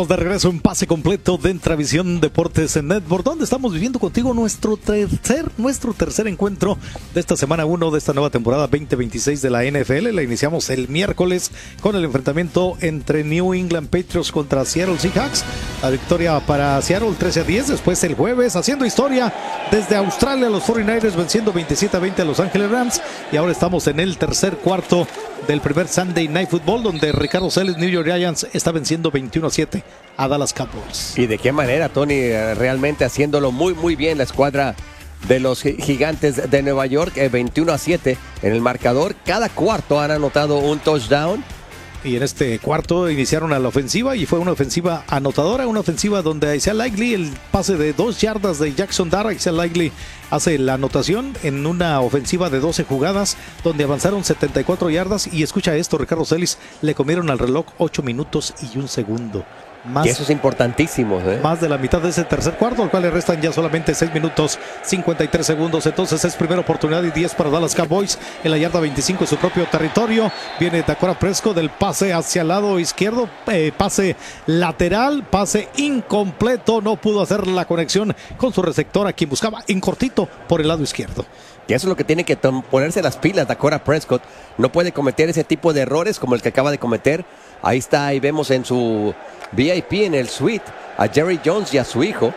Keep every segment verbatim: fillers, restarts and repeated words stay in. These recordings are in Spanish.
Estamos de regreso en Pase Completo de Entravisión Deportes en Network, donde estamos viviendo contigo nuestro tercer, nuestro tercer encuentro de esta semana uno de esta nueva temporada veinte veintiséis de la N F L. La iniciamos el miércoles con el enfrentamiento entre New England Patriots contra Seattle Seahawks. La victoria para Seattle trece a diez. Después el jueves, haciendo historia desde Australia, los cuarenta y nueve ers venciendo veintisiete a veinte a Los Ángeles Rams. Y ahora estamos en el tercer cuarto del primer Sunday Night Football, donde Ricardo Celis, New York Giants, está venciendo veintiuno a siete a Dallas Cowboys. Y de qué manera, Tony, realmente haciéndolo muy muy bien la escuadra de los Gigantes de Nueva York, eh, veintiuno a siete en el marcador. Cada cuarto han anotado un touchdown. Y en este cuarto iniciaron a la ofensiva y fue una ofensiva anotadora, una ofensiva donde Isaiah Likely, el pase de dos yardas de Jackson Dart, Isaiah Likely hace la anotación en una ofensiva de doce jugadas donde avanzaron setenta y cuatro yardas. Y escucha esto, Ricardo Celis, le comieron al reloj ocho minutos y un segundo. Más, y eso es importantísimo, ¿eh? Más de la mitad de ese tercer cuarto, al cual le restan ya solamente seis minutos cincuenta y tres segundos. Entonces es primera oportunidad y diez para Dallas Cowboys en la yarda veinticinco en su propio territorio. Viene Dakota Prescott del pase hacia el lado izquierdo, eh, pase lateral, pase incompleto. No pudo hacer la conexión con su receptor, a quien buscaba en cortito por el lado izquierdo. Y eso es lo que tiene que ponerse las pilas Dakota Prescott. No puede cometer ese tipo de errores como el que acaba de cometer. Ahí está, ahí vemos en su V I P en el suite a Jerry Jones y a su hijo.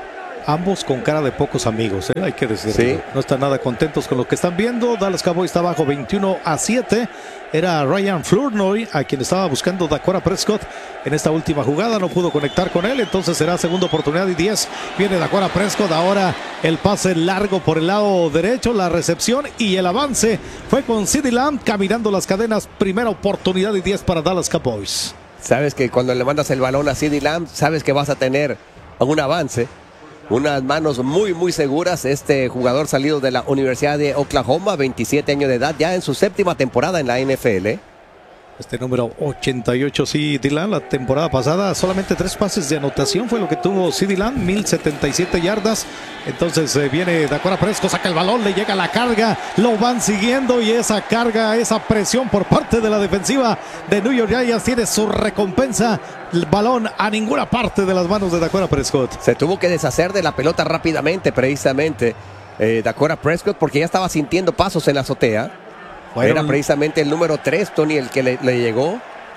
Ambos con cara de pocos amigos, ¿eh? Hay que decirlo. Sí. No están nada contentos con lo que están viendo. Dallas Cowboys está abajo veintiuno a siete. Era Ryan Flournoy a quien estaba buscando Dakota Prescott en esta última jugada. No pudo conectar con él, entonces será segunda oportunidad y diez. Viene Dakota Prescott. Ahora el pase largo por el lado derecho, la recepción y el avance fue con CeeDee Lamb caminando las cadenas. Primera oportunidad y diez para Dallas Cowboys. Sabes que cuando le mandas el balón a CeeDee Lamb, sabes que vas a tener un avance. Unas manos muy muy seguras. Este jugador salido de la Universidad de Oklahoma, veintisiete años de edad, ya en su séptima temporada en la N F L. Este número ochenta y ocho, CeeDee Lamb, la temporada pasada solamente tres pases de anotación fue lo que tuvo CeeDee Lamb, mil setenta y siete yardas. Entonces eh, viene Dakota Prescott, saca el balón, le llega la carga, lo van siguiendo y esa carga, esa presión por parte de la defensiva de New York Giants tiene su recompensa. El balón a ninguna parte de las manos de Dakota Prescott. Se tuvo que deshacer de la pelota rápidamente, precisamente eh, Dakota Prescott, porque ya estaba sintiendo pasos en la azotea. Fueron, Era precisamente el número tres, Tony, el que le, le llegó.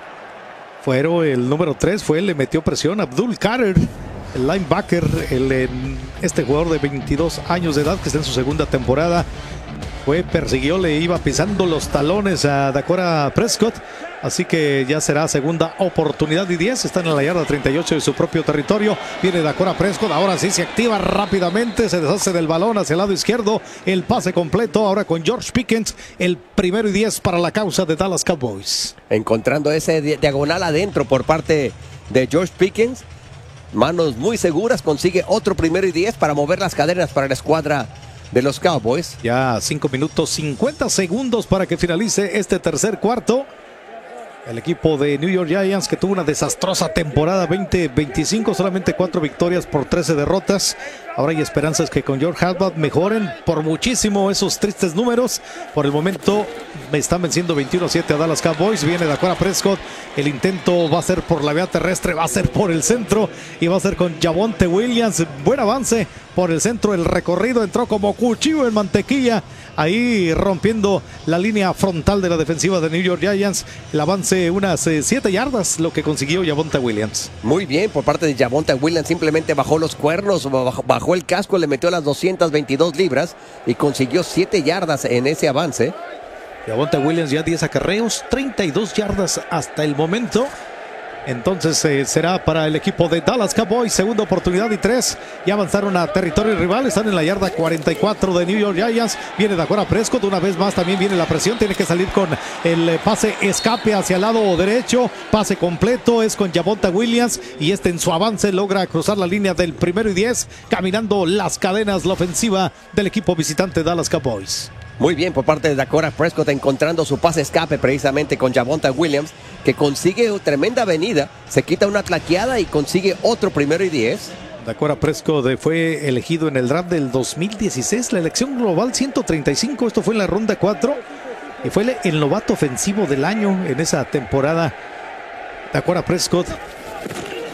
Fueron el número tres, fue él, le metió presión. Abdul Carter, el linebacker, el, este jugador de veintidós años de edad que está en su segunda temporada. Fue, persiguió, le iba pisando los talones a Dakota Prescott. Así que ya será segunda oportunidad y diez. Están en la yarda treinta y ocho de su propio territorio. Viene Dakota Prescott. Ahora sí se activa rápidamente. Se deshace del balón hacia el lado izquierdo. El pase completo ahora con George Pickens. El primero y diez para la causa de Dallas Cowboys. Encontrando ese diagonal adentro por parte de George Pickens. Manos muy seguras. Consigue otro primero y diez para mover las cadenas para la escuadra de los Cowboys. Ya cinco minutos cincuenta segundos para que finalice este tercer cuarto. El equipo de New York Giants, que tuvo una desastrosa temporada veinte veinticinco, solamente cuatro victorias por trece derrotas. Ahora hay esperanzas que con George Habath mejoren por muchísimo esos tristes números. Por el momento me están venciendo veintiuno a siete a Dallas Cowboys. Viene Dakota Prescott. El intento va a ser por la vía terrestre, va a ser por el centro y va a ser con Javonte Williams. Buen avance por el centro. El recorrido entró como cuchillo en mantequilla, ahí rompiendo la línea frontal de la defensiva de New York Giants. El avance unas siete eh, yardas, lo que consiguió Javonte Williams. Muy bien por parte de Javonte Williams. Simplemente bajó los cuernos, bajó, bajó el casco, le metió las doscientas veintidós libras y consiguió siete yardas en ese avance. Javonte Williams ya diez acarreos, treinta y dos yardas hasta el momento. Entonces eh, será para el equipo de Dallas Cowboys, segunda oportunidad y tres. Ya avanzaron a territorio rival, están en la yarda cuarenta y cuatro de New York Giants. Viene Dakota Prescott, una vez más también viene la presión, tiene que salir con el eh, pase escape hacia el lado derecho. Pase completo es con Javonte Williams y este en su avance logra cruzar la línea del primero y diez, caminando las cadenas la ofensiva del equipo visitante Dallas Cowboys. Muy bien por parte de Dakota Prescott, encontrando su pase escape precisamente con Javonte Williams, que consigue tremenda avenida, se quita una tlaqueada y consigue otro primero y diez. Dakota Prescott fue elegido en el draft del dos mil dieciséis, la elección global ciento treinta y cinco, esto fue en la ronda cuatro, y fue el novato ofensivo del año en esa temporada. Dakota Prescott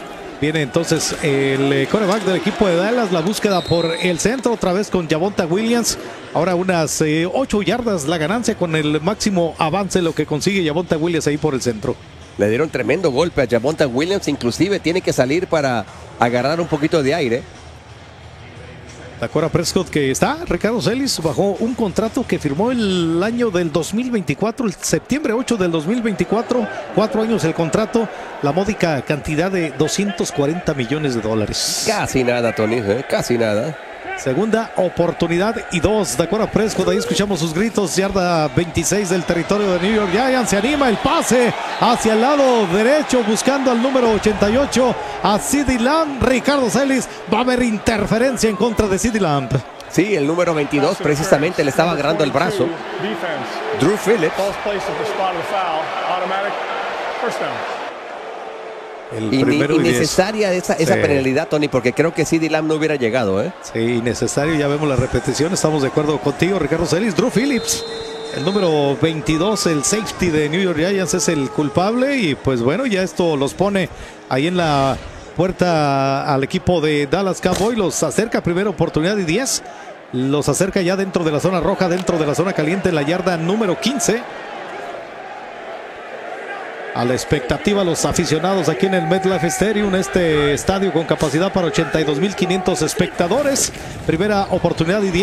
Viene entonces el quarterback del equipo de Dallas, la búsqueda por el centro, otra vez con Javonte Williams. Ahora unas eh, ocho yardas la ganancia con el máximo avance, lo que consigue Javonte Williams ahí por el centro. Le dieron tremendo golpe a Javonte Williams, inclusive tiene que salir para agarrar un poquito de aire. Dakota Prescott que está, Ricardo Celis, bajo un contrato que firmó el año del dos mil veinticuatro, el septiembre ocho del dos mil veinticuatro, cuatro años el contrato, la módica cantidad de doscientos cuarenta millones de dólares. Casi nada, Tony, ¿eh? Casi nada. Segunda oportunidad y dos. Dakota Prescott, ahí escuchamos sus gritos. Yarda veintiséis del territorio de New York Giants. Se anima el pase hacia el lado derecho, buscando al número ochenta y ocho a CeeDee Lamb. Ricardo Celis, va a haber interferencia en contra de CeeDee Lamb. Sí, el número veintidós precisamente le estaba agarrando el brazo. Drew Phillips. El y primero innecesaria y esa, esa sí. penalidad, Tony, porque creo que CeeDee Lamb no hubiera llegado, ¿eh? Sí, innecesario, ya vemos la repetición, estamos de acuerdo contigo, Ricardo Celis. Drew Phillips, el número veintidós, el safety de New York Giants, es el culpable y pues bueno, ya esto los pone ahí en la puerta al equipo de Dallas Cowboys, los acerca, primera oportunidad y diez, los acerca ya dentro de la zona roja, dentro de la zona caliente, en la yarda número quince. A la expectativa los aficionados aquí en el MetLife Stadium, este estadio con capacidad para ochenta y dos mil quinientos espectadores. Primera oportunidad y diez.